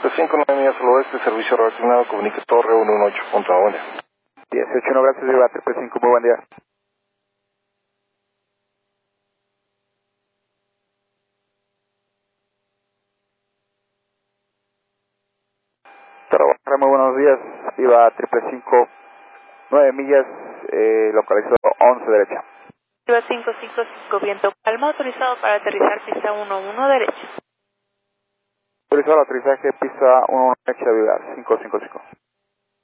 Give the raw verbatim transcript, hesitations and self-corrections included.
cinco, nueve millas al oeste, servicio reaccionado, comunica Torre uno uno ocho, punto buen día. dieciocho, no, gracias, Viva triple cinco, muy buen día. Torre, muy buenos días, Viva triple cinco, nueve millas, eh, localizado once derecha. Viva cinco cinco cinco, viento calma, autorizado para aterrizar pista uno uno derecha. Autorizado el aterrizaje, pista uno uno derecha, Viva cinco cinco cinco.